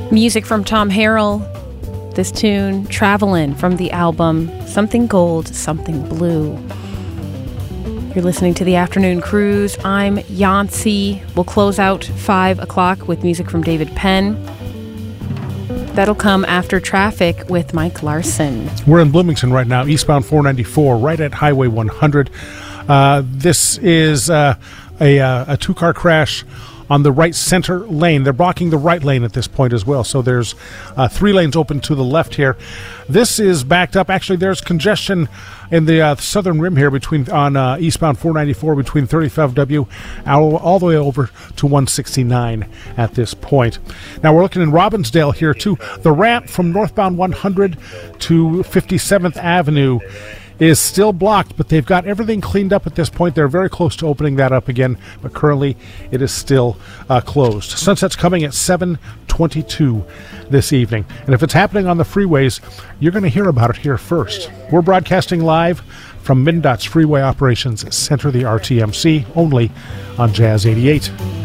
Music from Tom Harrell. This tune, Travelin', from the album Something Gold, Something Blue. You're listening to The Afternoon Cruise. I'm Yancy. We'll close out 5 o'clock with music from David Penn. That'll come after Traffic with Mike Larson. We're in Bloomington right now, eastbound 494, right at Highway 100. This is a two-car crash on the right center lane. They're blocking the right lane at this point as well, so there's 3 lanes open to the left here. This is backed up. Actually, there's congestion in the southern rim here on eastbound 494 between 35W all the way over to 169 at this point. Now we're looking in Robbinsdale here too. The ramp from northbound 100 to 57th Avenue is still blocked, but they've got everything cleaned up at this point. They're very close to opening that up again, but currently it is still closed. Sunset's coming at 7:22 this evening, and if it's happening on the freeways, you're going to hear about it here first. We're broadcasting live from MnDOT's Freeway Operations Center, the RTMC, only on Jazz 88.